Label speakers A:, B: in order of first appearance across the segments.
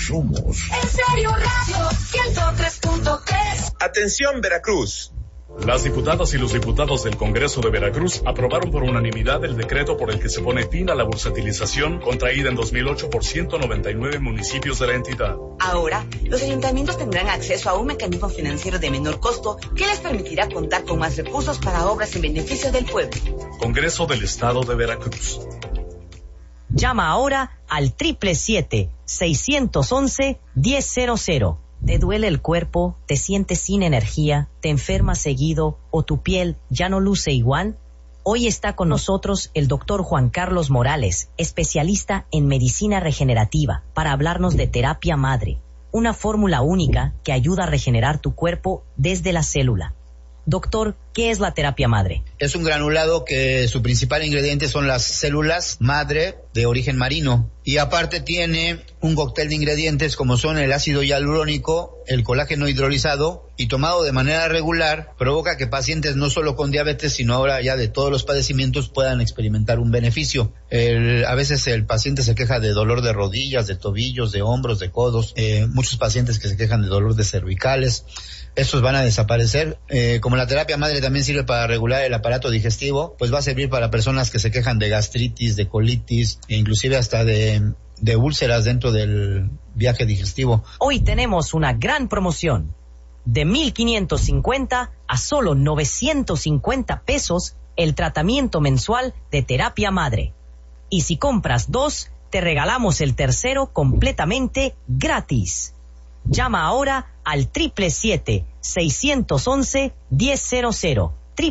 A: somos.
B: En Serio Radio 103.3.
C: Atención, Veracruz.
D: Las diputadas y los diputados del Congreso de Veracruz aprobaron por unanimidad el decreto por el que se pone fin a la bursatilización contraída en 2008 por 199 municipios de la entidad.
E: Ahora, los ayuntamientos tendrán acceso a un mecanismo financiero de menor costo que les permitirá contar con más recursos para obras en beneficio del pueblo.
D: Congreso del Estado de Veracruz.
F: Llama ahora al 777-611-1000. ¿Te duele el cuerpo? ¿Te sientes sin energía? ¿Te enfermas seguido? ¿O tu piel ya no luce igual? Hoy está con nosotros el doctor Juan Carlos Morales, especialista en medicina regenerativa, para hablarnos de terapia madre, una fórmula única que ayuda a regenerar tu cuerpo desde la célula. Doctor, ¿qué es la terapia madre?
G: Es un granulado que su principal ingrediente son las células madre de origen marino. Y aparte tiene un cóctel de ingredientes como son el ácido hialurónico, el colágeno hidrolizado, y tomado de manera regular provoca que pacientes no solo con diabetes, sino ahora ya de todos los padecimientos puedan experimentar un beneficio. A veces el paciente se queja de dolor de rodillas, de tobillos, de hombros, de codos. Muchos pacientes que se quejan de dolor de cervicales. Estos van a desaparecer. Como la terapia madre también sirve para regular el aparato digestivo, pues va a servir para personas que se quejan de gastritis, de colitis, e inclusive hasta de úlceras dentro del viaje digestivo.
F: Hoy tenemos una gran promoción. De 1,550 a solo 950 pesos el tratamiento mensual de terapia madre. Y si compras 2, te regalamos el tercero completamente gratis. Llama ahora al 777-611-1000.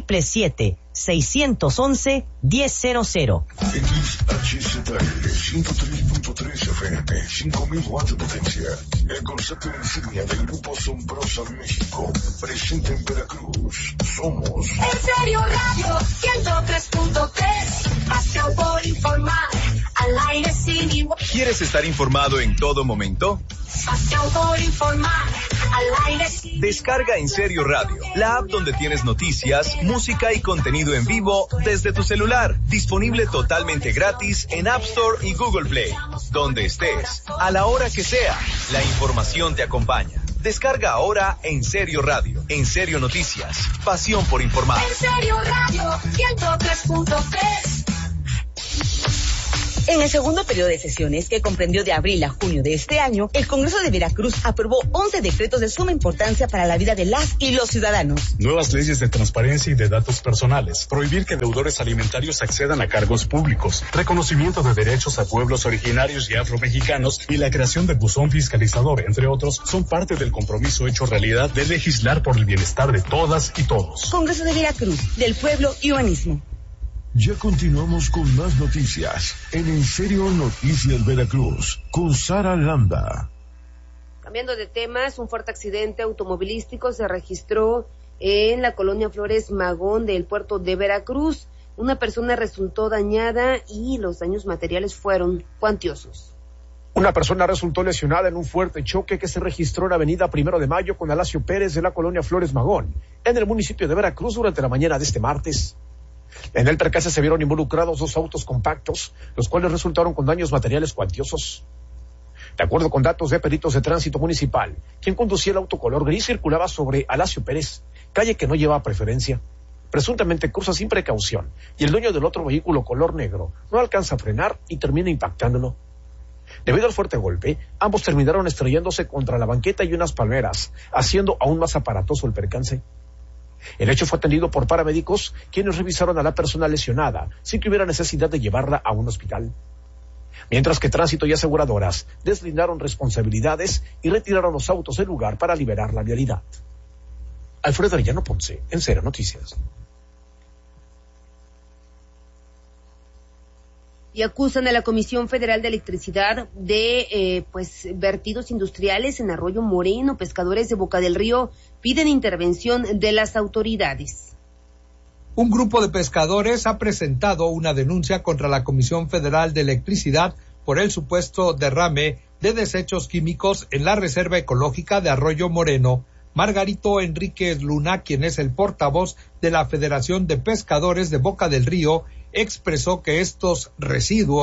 F: 777-611-1000.
A: XHZL 103.3 FM, 5000 watts de potencia. El concepto insignia del Grupo Sombrosa México, presente en Veracruz. Somos
B: En Serio Radio 103.3. Pasión por informar. Al aire sin igual.
C: ¿Quieres estar informado en todo momento?
B: Pasión por informar. Al aire sin
C: Descarga En Serio Radio, la app donde tienes noticias, música y contenido en vivo desde tu celular. Disponible totalmente gratis en App Store y Google Play. Donde estés, a la hora que sea, la información te acompaña. Descarga ahora En Serio Radio. En Serio Noticias. Pasión por informar.
B: En Serio Radio 103.3.
E: En el segundo periodo de sesiones, que comprendió de abril a junio de este año, el Congreso de Veracruz aprobó 11 decretos de suma importancia para la vida de las y los ciudadanos.
D: Nuevas leyes de transparencia y de datos personales, prohibir que deudores alimentarios accedan a cargos públicos, reconocimiento de derechos a pueblos originarios y afromexicanos y la creación de buzón fiscalizador, entre otros, son parte del compromiso hecho realidad de legislar por el bienestar de todas y todos.
E: Congreso de Veracruz, del pueblo y humanismo.
A: Ya continuamos con más noticias en Serio Noticias Veracruz con Sara Landa.
H: Cambiando de temas, un fuerte accidente automovilístico se registró en la colonia Flores Magón del puerto de Veracruz. Una persona resultó dañada y los daños materiales fueron cuantiosos.
I: Una persona resultó lesionada en un fuerte choque que se registró en la avenida 1 de Mayo con Alacio Pérez de la colonia Flores Magón, en el municipio de Veracruz durante la mañana de este martes. En el percance se vieron involucrados 2 autos compactos, los cuales resultaron con daños materiales cuantiosos. De acuerdo con datos de peritos de tránsito municipal, quien conducía el auto color gris circulaba sobre Alacio Pérez, calle que no lleva preferencia. Presuntamente cruza sin precaución y el dueño del otro vehículo color negro no alcanza a frenar y termina impactándolo. Debido al fuerte golpe, ambos terminaron estrellándose contra la banqueta y unas palmeras, haciendo aún más aparatoso el percance. El hecho fue atendido por paramédicos, quienes revisaron a la persona lesionada, sin que hubiera necesidad de llevarla a un hospital. Mientras que Tránsito y aseguradoras deslindaron responsabilidades y retiraron los autos del lugar para liberar la vialidad. Alfredo Arellano Ponce, en Serio Noticias.
H: Y acusan a la Comisión Federal de Electricidad de vertidos industriales en Arroyo Moreno. Pescadores de Boca del Río piden intervención de las autoridades.
J: Un grupo de pescadores ha presentado una denuncia contra la Comisión Federal de Electricidad por el supuesto derrame de desechos químicos en la Reserva Ecológica de Arroyo Moreno. Margarito Enríquez Luna, quien es el portavoz de la Federación de Pescadores de Boca del Río, expresó que estos residuos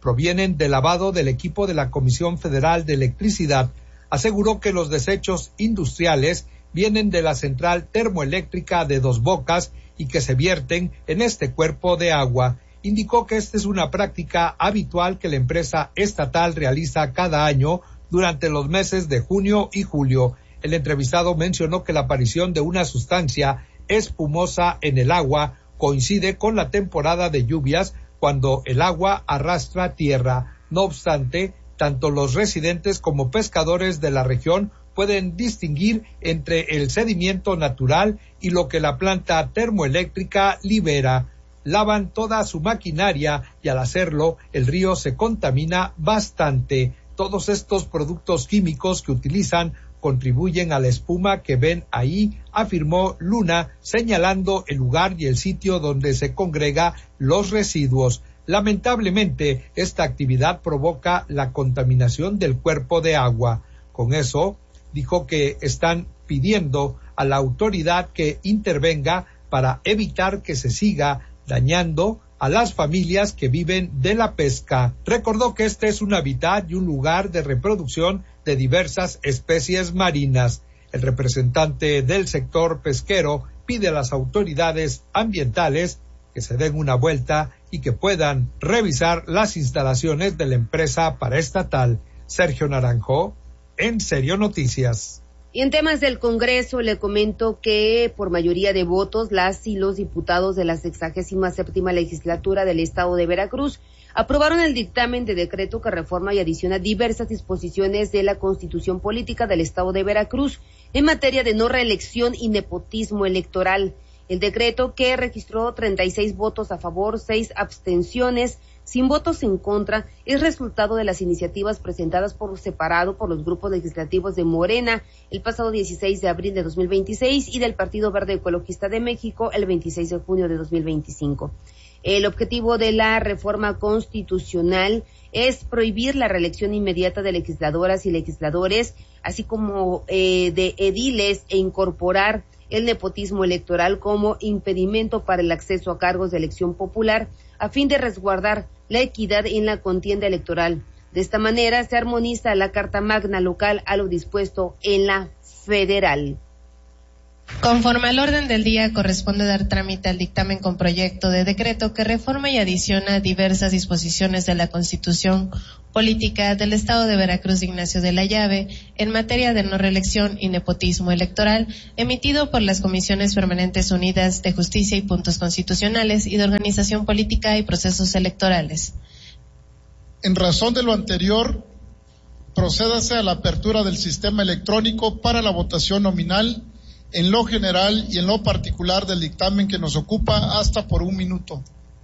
J: provienen del lavado del equipo de la Comisión Federal de Electricidad. Aseguró que los desechos industriales vienen de la central termoeléctrica de Dos Bocas y que se vierten en este cuerpo de agua. Indicó que esta es una práctica habitual que la empresa estatal realiza cada año durante los meses de junio y julio. El entrevistado mencionó que la aparición de una sustancia espumosa en el agua coincide con la temporada de lluvias, cuando el agua arrastra tierra. No obstante, tanto los residentes como pescadores de la región pueden distinguir entre el sedimento natural y lo que la planta termoeléctrica libera. Lavan toda su maquinaria y al hacerlo el río se contamina bastante. Todos estos productos químicos que utilizan contribuyen a la espuma que ven ahí, afirmó Luna, señalando el lugar y el sitio donde se congrega los residuos. Lamentablemente, esta actividad provoca la contaminación del cuerpo de agua. Con eso, dijo que están pidiendo a la autoridad que intervenga para evitar que se siga dañando a las familias que viven de la pesca. Recordó que este es un hábitat y un lugar de reproducción de diversas especies marinas. El representante del sector pesquero pide a las autoridades ambientales que se den una vuelta y que puedan revisar las instalaciones de la empresa paraestatal. Sergio Naranjo, En Serio Noticias.
H: Y en temas del Congreso, le comento que por mayoría de votos, las y los diputados de la 67ª legislatura del estado de Veracruz aprobaron el dictamen de decreto que reforma y adiciona diversas disposiciones de la Constitución Política del estado de Veracruz en materia de no reelección y nepotismo electoral. El decreto, que registró 36 votos a favor, 6 abstenciones, sin votos en contra, es resultado de las iniciativas presentadas por separado por los grupos legislativos de Morena el pasado 16 de abril de 2026 y del Partido Verde Ecologista de México el 26 de junio de 2025. El objetivo de la reforma constitucional es prohibir la reelección inmediata de legisladoras y legisladores, así como de ediles, e incorporar el nepotismo electoral como impedimento para el acceso a cargos de elección popular, a fin de resguardar la equidad en la contienda electoral. De esta manera se armoniza la Carta Magna local a lo dispuesto en la federal.
K: Conforme al orden del día, corresponde dar trámite al dictamen con proyecto de decreto que reforma y adiciona diversas disposiciones de la Constitución Política del Estado de Veracruz de Ignacio de la Llave en materia de no reelección y nepotismo electoral, emitido por las Comisiones Permanentes Unidas de Justicia y Puntos Constitucionales y de Organización Política y Procesos Electorales.
L: En razón de lo anterior, procédase a la apertura del sistema electrónico para la votación nominal en lo general y en lo particular del dictamen que nos ocupa hasta por 1 minuto.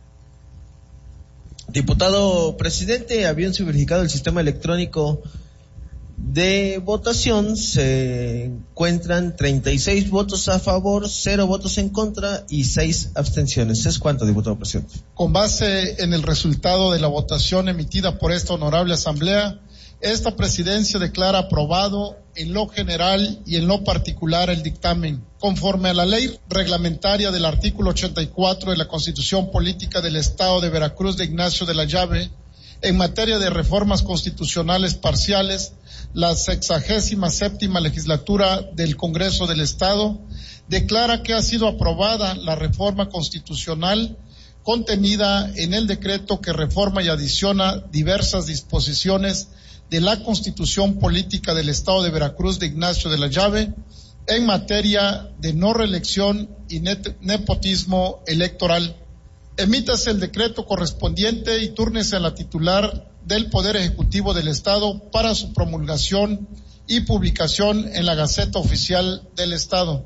M: Diputado presidente, habiéndose verificado el sistema electrónico de votación, se encuentran 36 votos a favor, 0 votos en contra y 6 abstenciones. ¿Es cuánto, diputado presidente?
L: Con base en el resultado de la votación emitida por esta honorable asamblea, esta presidencia declara aprobado en lo general y en lo particular el dictamen, conforme a la ley reglamentaria del artículo 84 de la Constitución Política del Estado de Veracruz de Ignacio de la Llave, en materia de reformas constitucionales parciales. La 67ª legislatura del Congreso del Estado declara que ha sido aprobada la reforma constitucional contenida en el decreto que reforma y adiciona diversas disposiciones de la Constitución Política del Estado de Veracruz de Ignacio de la Llave en materia de no reelección y nepotismo electoral. Emítase el decreto correspondiente y túrnese a la titular del Poder Ejecutivo del Estado para su promulgación y publicación en la Gaceta Oficial del Estado.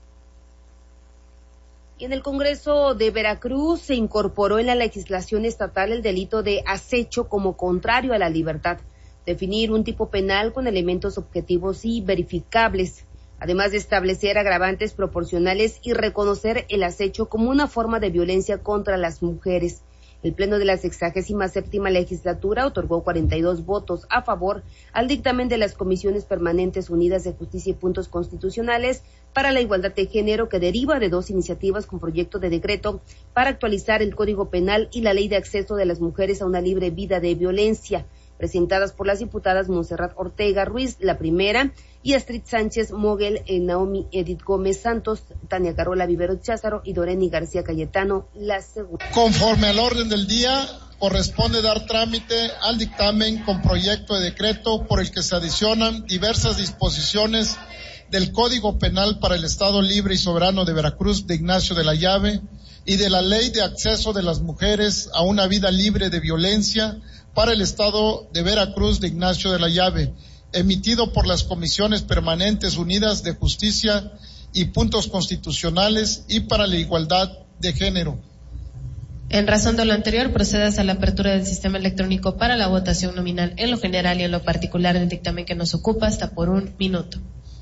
H: Y en el Congreso de Veracruz se incorporó en la legislación estatal el delito de acecho como contrario a la libertad, definir un tipo penal con elementos objetivos y verificables, además de establecer agravantes proporcionales y reconocer el acecho como una forma de violencia contra las mujeres. El Pleno de la 67ª Legislatura otorgó 42 votos a favor al dictamen de las Comisiones Permanentes Unidas de Justicia y Puntos Constitucionales para la Igualdad de Género, que deriva de 2 iniciativas con proyecto de decreto para actualizar el Código Penal y la Ley de Acceso de las Mujeres a una libre vida de violencia, presentadas por las diputadas Montserrat Ortega Ruiz, la primera, y Astrid Sánchez Moguel, Naomi Edith Gómez Santos, Tania Carola Vivero Cházaro y Doreni García Cayetano, la segunda.
L: Conforme al orden del día, corresponde dar trámite al dictamen con proyecto de decreto por el que se adicionan diversas disposiciones del Código Penal para el Estado Libre y Soberano de Veracruz de Ignacio de la Llave y de la Ley de Acceso de las Mujeres a una vida libre de violencia para el Estado de Veracruz de Ignacio de la Llave, emitido por las Comisiones Permanentes Unidas de Justicia y Puntos Constitucionales y para la Igualdad de Género.
K: En razón de lo anterior, procedas a la apertura del sistema electrónico para la votación nominal en lo general y en lo particular del dictamen que nos ocupa hasta por 1 minuto.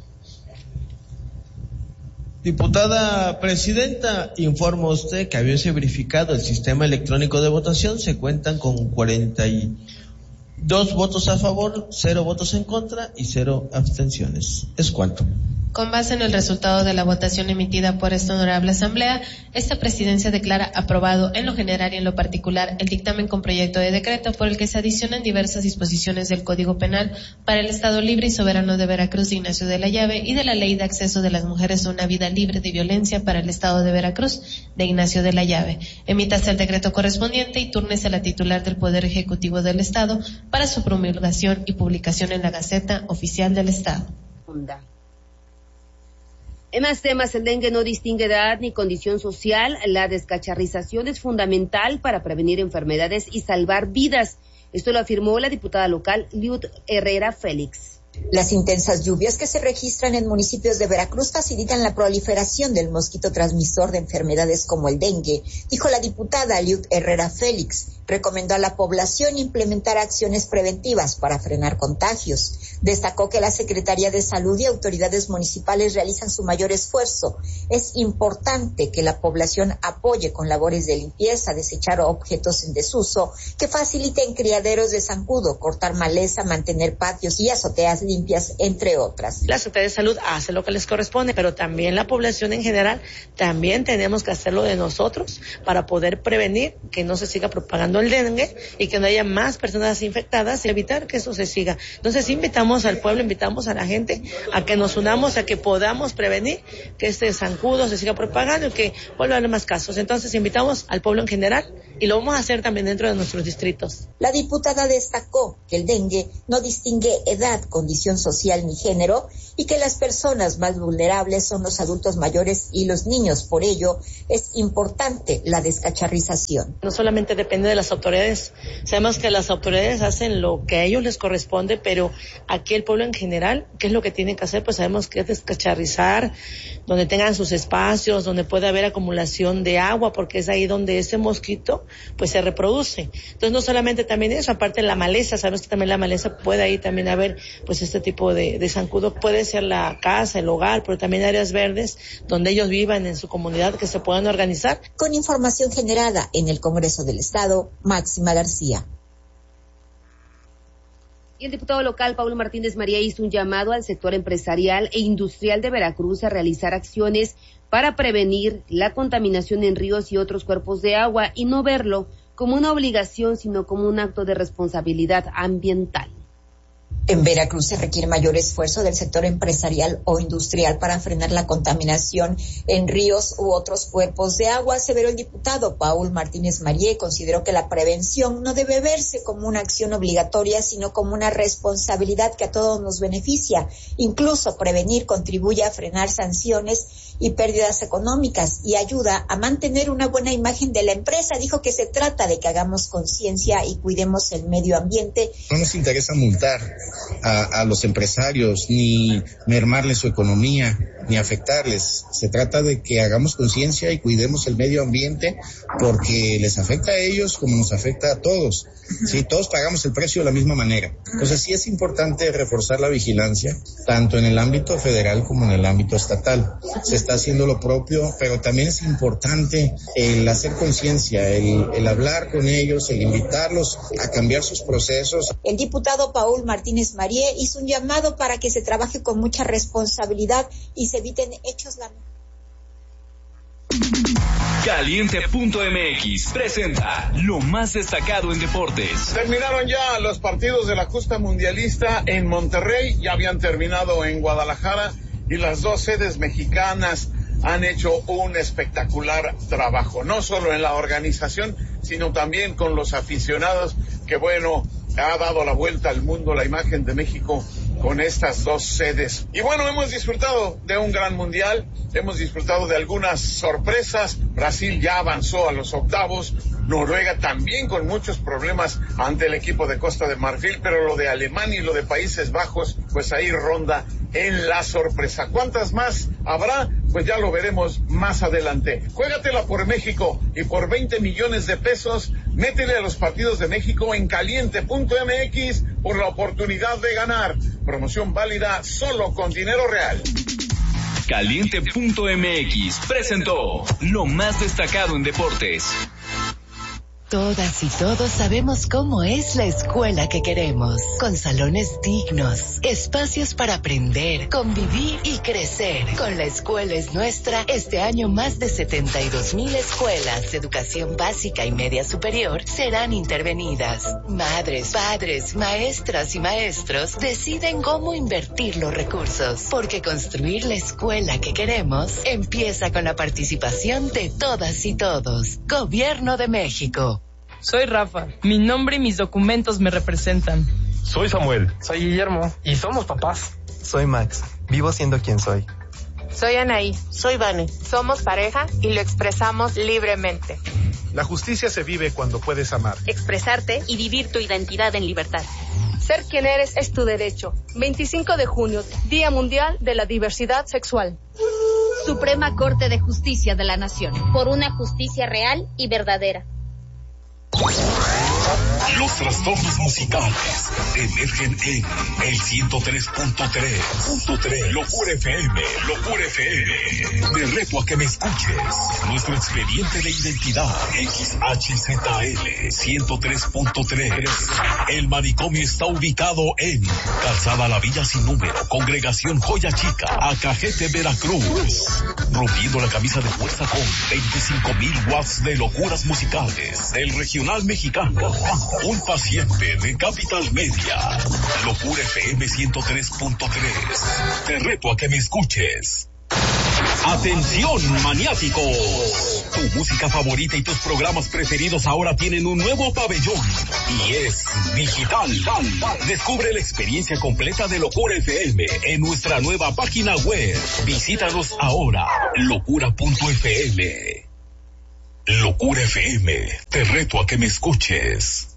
M: Diputada presidenta, informa usted que habiéndose verificado el sistema electrónico de votación, se cuentan con 42 votos a favor, 0 votos en contra y 0 abstenciones. ¿Es cuánto?
K: Con base en el resultado de la votación emitida por esta honorable asamblea, esta presidencia declara aprobado en lo general y en lo particular el dictamen con proyecto de decreto por el que se adicionan diversas disposiciones del Código Penal para el Estado Libre y Soberano de Veracruz de Ignacio de la Llave y de la Ley de Acceso de las Mujeres a una vida libre de violencia para el Estado de Veracruz de Ignacio de la Llave. Emítase el decreto correspondiente y túrnese a la titular del Poder Ejecutivo del Estado para su promulgación y publicación en la Gaceta Oficial del Estado.
H: En más temas, el dengue no distingue edad ni condición social. La descacharrización es fundamental para prevenir enfermedades y salvar vidas. Esto lo afirmó la diputada local Liud Herrera Félix.
N: Las intensas lluvias que se registran en municipios de Veracruz facilitan la proliferación del mosquito transmisor de enfermedades como el dengue, dijo la diputada Liud Herrera Félix. Recomendó a la población implementar acciones preventivas para frenar contagios. Destacó que la Secretaría de Salud y autoridades municipales realizan su mayor esfuerzo. Es importante que la población apoye con labores de limpieza, desechar objetos en desuso, que faciliten criaderos de zancudo, cortar maleza, mantener patios y azoteas limpias, entre otras.
O: La Secretaría de Salud hace lo que les corresponde, pero también la población en general, también tenemos que hacerlo de nosotros para poder prevenir que no se siga propagando el dengue y que no haya más personas infectadas y evitar que eso se siga. Entonces invitamos al pueblo, invitamos a la gente a que nos unamos, a que podamos prevenir que este zancudo se siga propagando y que vuelva a haber más casos. Entonces invitamos al pueblo en general y lo vamos a hacer también dentro de nuestros distritos.
N: La diputada destacó que el dengue no distingue edad, condición social ni género y que las personas más vulnerables son los adultos mayores y los niños. Por ello, es importante la descacharrización.
O: No solamente depende de las autoridades, sabemos que las autoridades hacen lo que a ellos les corresponde, pero aquí el pueblo en general, ¿qué es lo que tiene que hacer? Pues sabemos que es descacharrizar, donde tengan sus espacios, donde puede haber acumulación de agua, porque es ahí donde ese mosquito pues se reproduce. Entonces no solamente también eso, aparte la maleza, sabemos que también la maleza puede ahí también haber pues este tipo de zancudo, puede ser la casa, el hogar, pero también áreas verdes donde ellos vivan en su comunidad que se puedan organizar.
N: Con información generada en el Congreso del Estado, Máxima García.
H: Y el diputado local Paulo Martínez María hizo un llamado al sector empresarial e industrial de Veracruz a realizar acciones para prevenir la contaminación en ríos y otros cuerpos de agua y no verlo como una obligación, sino como un acto de responsabilidad ambiental.
N: En Veracruz se requiere mayor esfuerzo del sector empresarial o industrial para frenar la contaminación en ríos u otros cuerpos de agua, aseveró el diputado Paul Martínez María. Consideró que la prevención no debe verse como una acción obligatoria, sino como una responsabilidad que a todos nos beneficia. Incluso prevenir contribuye a frenar sanciones y pérdidas económicas y ayuda a mantener una buena imagen de la empresa. Dijo que se trata de que hagamos conciencia y cuidemos el medio ambiente.
P: No nos interesa multar a los empresarios, ni mermarles su economía, ni afectarles. Se trata de que hagamos conciencia y cuidemos el medio ambiente porque les afecta a ellos como nos afecta a todos. Sí, todos pagamos el precio de la misma manera. Entonces sí es importante reforzar la vigilancia, tanto en el ámbito federal como en el ámbito estatal. Se está está haciendo lo propio, pero también es importante el hacer conciencia, el hablar con ellos, el invitarlos a cambiar sus procesos.
N: El diputado Paul Martínez Marie hizo un llamado para que se trabaje con mucha responsabilidad y se eviten hechos lamentables.
Q: Caliente.mx presenta lo más destacado en deportes.
R: Terminaron ya los partidos de la justa mundialista en Monterrey, ya habían terminado en Guadalajara y las dos sedes mexicanas han hecho un espectacular trabajo, no solo en la organización, sino también con los aficionados, que bueno, ha dado la vuelta al mundo la imagen de México con estas dos sedes. Y bueno, hemos disfrutado de un gran mundial, hemos disfrutado de algunas sorpresas. Brasil ya avanzó a los octavos, Noruega también con muchos problemas ante el equipo de Costa de Marfil, pero lo de Alemania y lo de Países Bajos, pues ahí ronda en la sorpresa. ¿Cuántas más habrá? Pues ya lo veremos más adelante. Juégatela por México y por 20 millones de pesos, métele a los partidos de México en caliente.mx por la oportunidad de ganar. Promoción válida solo con dinero real.
Q: Caliente.mx presentó lo más destacado en deportes.
S: Todas y todos sabemos cómo es la escuela que queremos, con salones dignos, espacios para aprender, convivir y crecer. Con La Escuela es Nuestra, este año más de 72,000 escuelas de educación básica y media superior serán intervenidas. Madres, padres, maestras y maestros deciden cómo invertir los recursos, porque construir la escuela que queremos empieza con la participación de todas y todos. Gobierno de México.
T: Soy Rafa, mi nombre y mis documentos me representan.
U: Soy Samuel. Soy Guillermo y somos papás.
V: Soy Max, vivo siendo quien soy.
W: Soy Anaí. Soy Vane. Somos pareja y lo expresamos libremente.
X: La justicia se vive cuando puedes amar,
Y: expresarte y vivir tu identidad en libertad.
Z: Ser quien eres es tu derecho. 25 de junio, Día Mundial de la Diversidad Sexual.
Y: Suprema Corte de Justicia de la Nación. Por una justicia real y verdadera.
A: Los trastornos musicales emergen en el 103.3. Locura FM, Locura FM. Te reto a que me escuches. Nuestro expediente de identidad, XHZL 103.3. El manicomio está ubicado en Calzada La Villa Sin Número, Congregación Joya Chica, Acajete, Veracruz. Rompiendo la camisa de fuerza con 25,000 watts de locuras musicales del regional mexicano. Un paciente de Capital Media. Locura FM 103.3. Te reto a que me escuches. ¡Atención, maniáticos! Tu música favorita y tus programas preferidos ahora tienen un nuevo pabellón y es digital. Descubre la experiencia completa de Locura FM en nuestra nueva página web. Visítanos ahora, locura.fm. Locura FM, te reto a que me escuches.